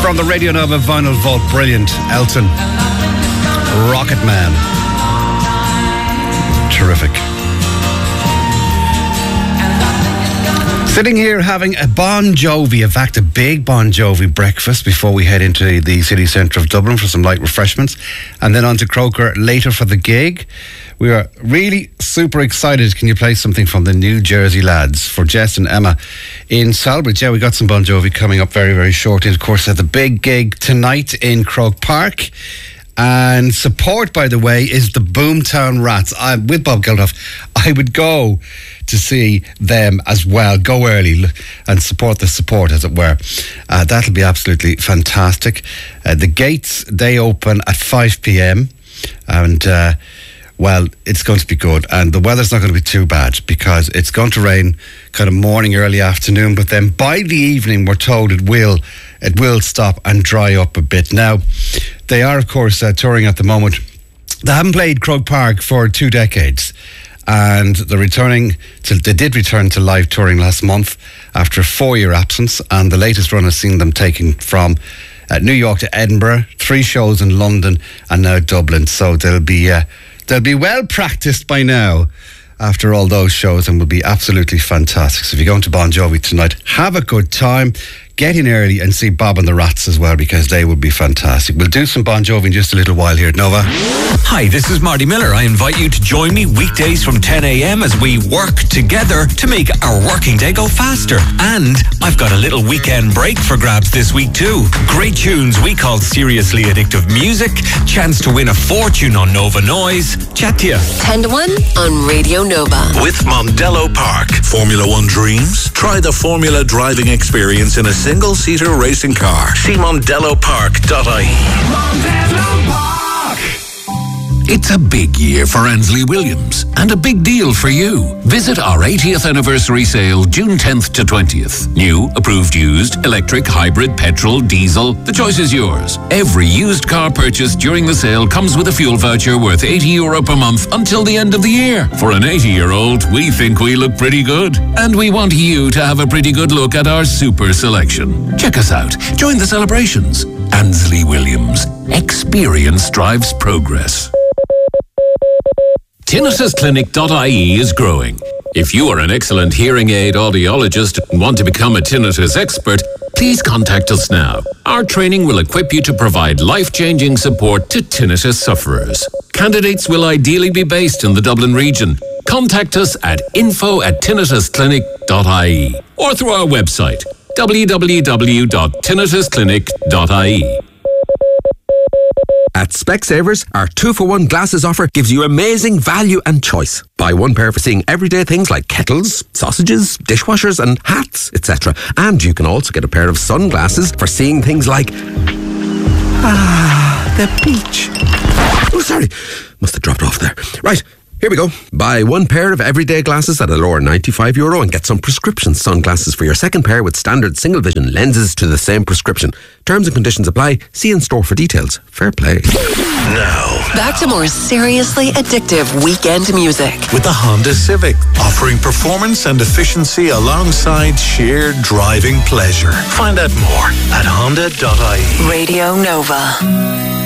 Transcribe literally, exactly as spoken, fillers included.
From the Radio Nova Vinyl Vault, brilliant. Elton, Rocket Man. Terrific. Sitting here having a Bon Jovi, in fact a big Bon Jovi breakfast before we head into the city centre of Dublin for some light refreshments, and then on to Croker later for the gig. We are really super excited. Can you play something from the New Jersey Lads for Jess and Emma in Salbridge? Yeah, we got some Bon Jovi coming up very, very shortly. Of course, at the big gig tonight in Croke Park. And support, by the way, is the Boomtown Rats. I, with Bob Geldof, I would go to see them as well. Go early and support the support, as it were. Uh, that'll be absolutely fantastic. Uh, the gates, they open at five p.m. And, uh, well, it's going to be good. And the weather's not going to be too bad because it's going to rain kind of morning, early afternoon. But then by the evening, we're told it will it will stop and dry up a bit. Now, they are, of course, uh, touring at the moment. They haven't played Croke Park for two decades. And they're returning to, they did return to live touring last month after a four-year absence. And the latest run has seen them taking from uh, New York to Edinburgh, three shows in London, and now Dublin. So they'll be uh, they'll be well practiced by now after all those shows, and will be absolutely fantastic. So if you're going to Bon Jovi tonight, have a good time. Get in early and see Bob and the Rats as well, because they would be fantastic. We'll do some Bon Jovi in just a little while here at Nova. Hi, this is Marty Miller. I invite you to join me weekdays from ten a.m. as we work together to make our working day go faster. And I've got a little weekend break for grabs this week too. Great tunes we call Seriously Addictive Music, chance to win a fortune on Nova Noise. Chat to you. ten to one on Radio Nova. With Mondello Park. Formula One dreams? Try the Formula driving experience in a single-seater racing car. See mondello park dot I E. Mondello Park! It's a big year for Ansley Williams and a big deal for you. Visit our eightieth anniversary sale June tenth to twentieth. New, approved used, electric, hybrid, petrol, diesel. The choice is yours. Every used car purchased during the sale comes with a fuel voucher worth eighty euro per month until the end of the year. For an eighty-year-old, we think we look pretty good. And we want you to have a pretty good look at our super selection. Check us out. Join the celebrations. Ansley Williams. Experience drives progress. tinnitus clinic dot I E is growing. If you are an excellent hearing aid audiologist and want to become a tinnitus expert, please contact us now. Our training will equip you to provide life-changing support to tinnitus sufferers. Candidates will ideally be based in the Dublin region. Contact us at info at tinnitus clinic dot I E or through our website w w w dot tinnitus clinic dot I E. At Specsavers, our two-for-one glasses offer gives you amazing value and choice. Buy one pair for seeing everyday things like kettles, sausages, dishwashers and hats, et cetera. And you can also get a pair of sunglasses for seeing things like... Ah, the beach. Oh, sorry. Must have dropped off there. Right. Here we go. Buy one pair of everyday glasses at a lower ninety-five euro and get some prescription sunglasses for your second pair with standard single vision lenses to the same prescription. Terms and conditions apply. See in store for details. Fair play. Now, Back to more seriously addictive weekend music. with the Honda Civic, offering performance and efficiency alongside sheer driving pleasure. Find out more at honda dot I E. Radio Nova.